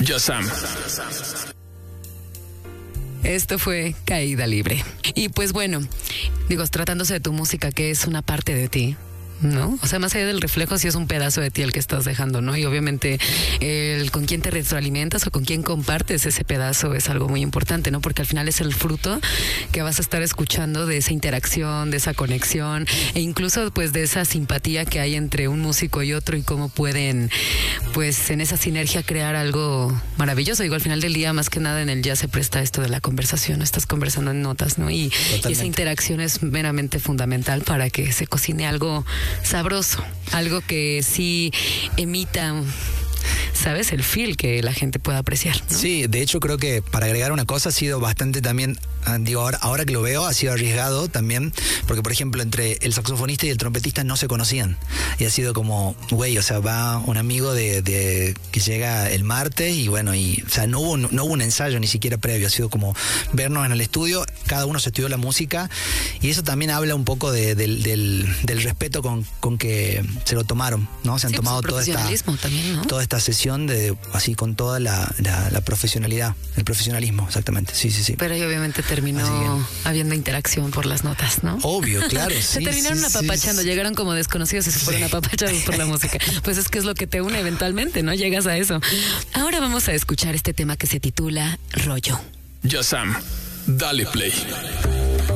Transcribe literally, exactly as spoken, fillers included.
Yasam. Esto fue Caída Libre. Y pues bueno, digo, tratándose de tu música, que es una parte de ti, ¿no? O sea, más allá del reflejo, sí es un pedazo de ti el que estás dejando, ¿no? Y obviamente el con quién te retroalimentas o con quién compartes ese pedazo es algo muy importante, ¿no? Porque al final es el fruto que vas a estar escuchando de esa interacción, de esa conexión e incluso pues de esa simpatía que hay entre un músico y otro y cómo pueden pues en esa sinergia crear algo maravilloso. Digo, al final del día, más que nada en el jazz se presta esto de la conversación, ¿no? Estás conversando en notas, ¿no? Y, y esa interacción es meramente fundamental para que se cocine algo sabroso, algo que sí emita, ¿sabes? El feel que la gente pueda apreciar, ¿no? Sí, de hecho creo que para agregar una cosa ha sido bastante también, digo, ahora, ahora que lo veo, ha sido arriesgado también, porque por ejemplo entre el saxofonista y el trompetista no se conocían, y ha sido como, güey, o sea, va un amigo de, de que llega el martes y bueno, y o sea, no hubo, no hubo un ensayo ni siquiera previo, ha sido como vernos en el estudio, cada uno se estudió la música, y eso también habla un poco de, del, del, del respeto con, con que se lo tomaron, ¿no? Se han sí, tomado pues, toda esta, también, ¿no? toda esta sesión de así con toda la, la, la profesionalidad, el profesionalismo, exactamente, sí, sí, sí. Pero ahí obviamente terminó habiendo interacción por las notas, ¿no? Obvio, claro, sí. Se terminaron sí, apapachando, sí, llegaron como desconocidos y se fueron sí. apapachados por la música. Pues es que es lo que te une eventualmente, ¿no? Llegas a eso. Ahora vamos a escuchar este tema que se titula Rollo. Yasam. Dale play.